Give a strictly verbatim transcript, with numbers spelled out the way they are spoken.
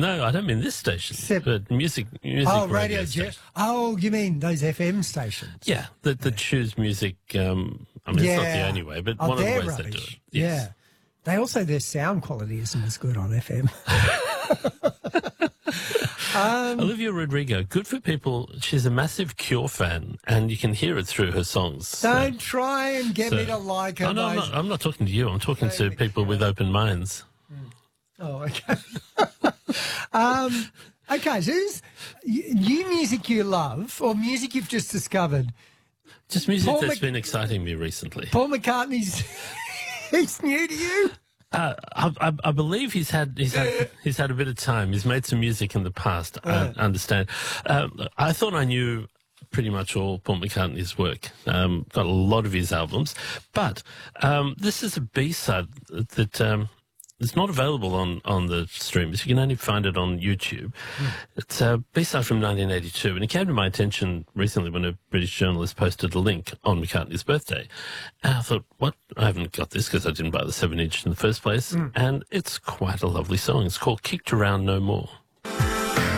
No, I don't mean this station. Except- but music, music Oh, radio, radio station. jet. Oh, you mean those F M stations? Yeah, the, the choose music. Um, I mean, it's not the only way, but Oh, one of the they're ways they do rubbish. it. Yes. Yeah. They also, their sound quality isn't as good on F M. um, Olivia Rodrigo, good for people. She's a massive Cure fan, and you can hear it through her songs. don't try and get So- me to like her. Oh, no, I'm mate. not, I'm not talking to you. I'm talking to David people with open minds. Oh, okay. um, okay, so who's y- new music you love or music you've just discovered? Just music Paul that's Mc- been exciting me recently. Paul McCartney's he's new to you? Uh, I, I, I believe he's had he's had he's had a bit of time. He's made some music in the past. I understand. Um, I thought I knew pretty much all Paul McCartney's work. Um, got a lot of his albums, but um, this is a B-side that um, is not available on on the streams. You can only find it on YouTube. Mm. It's a B-side from nineteen eighty-two, and it came to my attention recently when a British journalist posted a link on McCartney's birthday. And I thought, what? I haven't got this because I didn't buy the seven inch in the first place. Mm. And it's quite a lovely song. It's called Kicked Around No More.